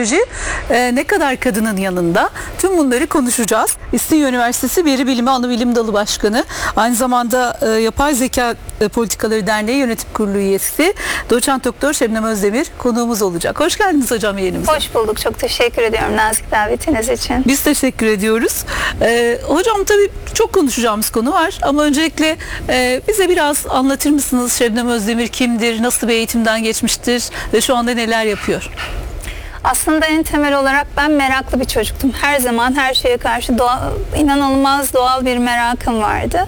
teknoloji ne kadar kadının yanında? Tüm bunları konuşacağız. İstinye Üniversitesi Veri Bilimi Anabilim Dalı Başkanı, aynı zamanda Yapay Zeka Politikaları Derneği Yönetim Kurulu üyesi Doçent Doktor Şebnem Özdemir konuğumuz olacak. Hoş geldiniz hocam yayınımıza. Hoş bulduk. Çok teşekkür ediyorum nazik davetiniz için. Biz teşekkür ediyoruz. Hocam tabii çok konuşacağımız konu var ama öncelikle bize biraz anlatır mısınız? Şebnem Özdemir kimdir? Nasıl bir eğitimden geçmiştir? Ve şu anda neler yapıyor? Aslında en temel olarak ben meraklı bir çocuktum. Her zaman her şeye karşı inanılmaz doğal bir merakım vardı.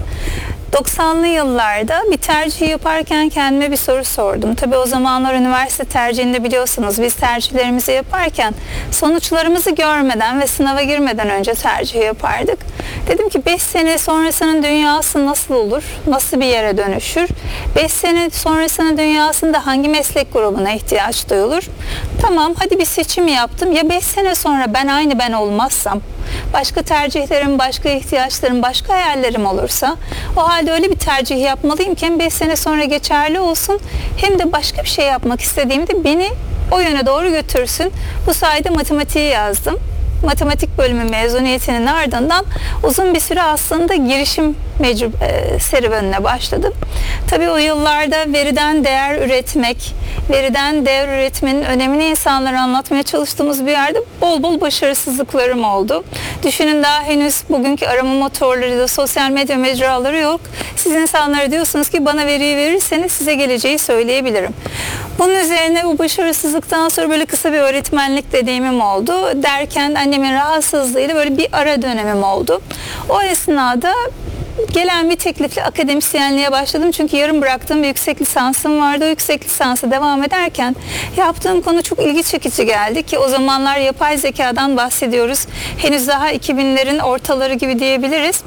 90'lı yıllarda bir tercih yaparken kendime bir soru sordum. Tabii o zamanlar üniversite tercihinde biliyorsunuz biz tercihlerimizi yaparken sonuçlarımızı görmeden ve sınava girmeden önce tercih yapardık. Dedim ki 5 sene sonrasının dünyası nasıl olur? Nasıl bir yere dönüşür? 5 sene sonrasının dünyasında hangi meslek grubuna ihtiyaç duyulur? Tamam, hadi bir seçim yaptım. Ya 5 sene sonra ben aynı ben olmazsam, başka tercihlerim, başka ihtiyaçlarım, başka hayallerim olursa o halde öyle bir tercih yapmalıyım ki hem 5 sene sonra geçerli olsun hem de başka bir şey yapmak istediğimde beni o yöne doğru götürsün. Bu sayede matematiği yazdım. Matematik bölümü mezuniyetinin ardından uzun bir süre aslında girişim serüvenine başladım. Tabii o yıllarda veriden değer üretmek, veriden değer üretmenin önemini insanlara anlatmaya çalıştığımız bir yerde bol bol başarısızlıklarım oldu. Düşünün, daha henüz bugünkü arama motorları da sosyal medya mecraları yok. Siz insanlara diyorsunuz ki bana veriyi verirseniz size geleceği söyleyebilirim. Bunun üzerine bu başarısızlıktan sonra böyle kısa bir öğretmenlik deneyimim oldu. Derken annemin rahatsızlığıyla böyle bir ara dönemim oldu. O esnada gelen bir teklifle akademisyenliğe başladım. Çünkü yarım bıraktığım bir yüksek lisansım vardı. O yüksek lisansa devam ederken yaptığım konu çok ilgi çekici geldi ki o zamanlar yapay zekadan bahsediyoruz. Henüz daha 2000'lerin ortaları gibi diyebiliriz.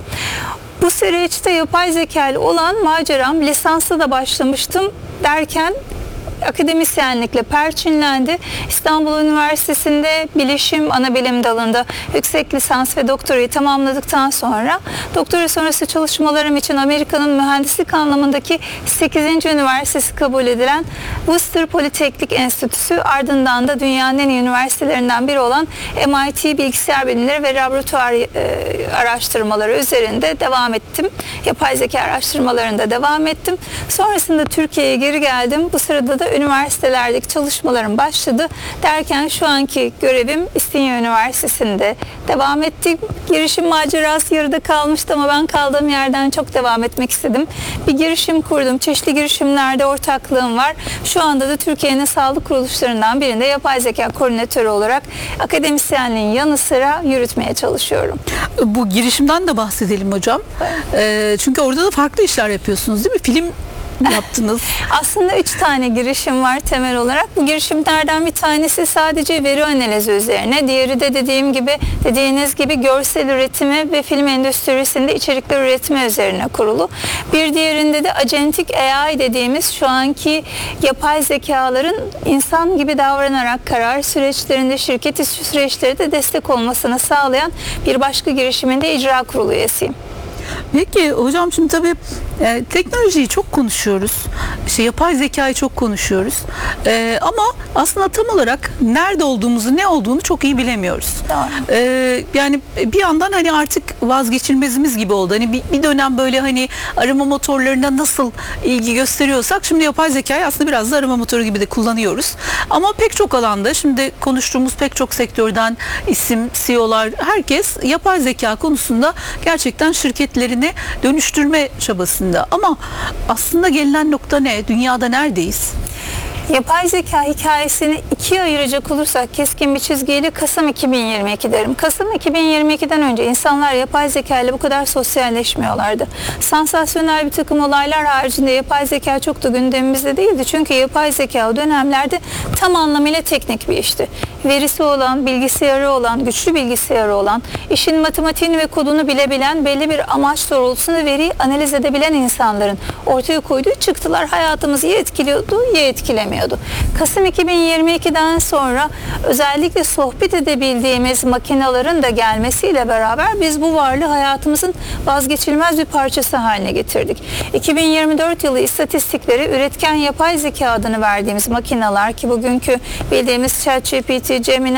Bu süreçte yapay zeka ile olan maceram, lisansa da başlamıştım derken akademisyenlikle perçinlendi. İstanbul Üniversitesi'nde bilişim anabilim dalında yüksek lisans ve doktorayı tamamladıktan sonra doktora sonrası çalışmalarım için Amerika'nın mühendislik anlamındaki 8. üniversitesi kabul edilen Worcester Politeknik Enstitüsü, ardından da dünyanın en iyi üniversitelerinden biri olan MIT bilgisayar bilimleri ve laboratuvar araştırmaları üzerinde devam ettim. Yapay zeka araştırmalarında devam ettim. Sonrasında Türkiye'ye geri geldim. Bu sırada da üniversitelerdeki çalışmalarım başladı. Derken şu anki görevim İstinye Üniversitesi'nde devam etti. Girişim macerası yarıda kalmıştı ama ben kaldığım yerden çok devam etmek istedim. Bir girişim kurdum. Çeşitli girişimlerde ortaklığım var. Şu anda da Türkiye'nin sağlık kuruluşlarından birinde yapay zeka koordinatörü olarak akademisyenliğin yanı sıra yürütmeye çalışıyorum. Bu girişimden de bahsedelim hocam. Çünkü orada da farklı işler yapıyorsunuz değil mi? Film yaptınız. Aslında 3 tane girişim var temel olarak. Bu girişimlerden bir tanesi sadece veri analizi üzerine. Diğeri de dediğiniz gibi görsel üretimi ve film endüstrisinde içerikler üretme üzerine kurulu. Bir diğerinde de agentic AI dediğimiz şu anki yapay zekaların insan gibi davranarak karar süreçlerinde, şirket içi süreçleri de destek olmasını sağlayan bir başka girişiminde icra kurulu üyesiyim. Peki hocam, şimdi tabii teknolojiyi çok konuşuyoruz. Yapay zekayı çok konuşuyoruz. Ama aslında tam olarak nerede olduğumuzu, ne olduğunu çok iyi bilemiyoruz. Yani bir yandan hani artık vazgeçilmezimiz gibi oldu. Hani bir dönem böyle hani arama motorlarına nasıl ilgi gösteriyorsak şimdi yapay zekayı aslında biraz da arama motoru gibi de kullanıyoruz. Ama pek çok alanda şimdi konuştuğumuz pek çok sektörden isim, CEO'lar, herkes yapay zeka konusunda gerçekten şirketlerini dönüştürme çabasında. Ama aslında gelinen nokta ne? Dünyada neredeyiz? Yapay zeka hikayesini ikiye ayıracak olursak keskin bir çizgiyle Kasım 2022 derim. Kasım 2022'den önce insanlar yapay zeka ile bu kadar sosyalleşmiyorlardı. Sansasyonel bir takım olaylar haricinde yapay zeka çok da gündemimizde değildi. Çünkü yapay zeka o dönemlerde tam anlamıyla teknik bir işti. Verisi olan, bilgisayarı olan, güçlü bilgisayarı olan, işin matematiğini ve kodunu bilebilen, belli bir amaç doğrultusunda veriyi analiz edebilen insanların ortaya koyduğu çıktılar hayatımızı ya etkiliyordu ya etkilemiyordu. Kasım 2022'den sonra özellikle sohbet edebildiğimiz makinelerin de gelmesiyle beraber biz bu varlığı hayatımızın vazgeçilmez bir parçası haline getirdik. 2024 yılı istatistikleri üretken yapay zeka adını verdiğimiz makineler, ki bugünkü bildiğimiz ChatGPT, Gemini,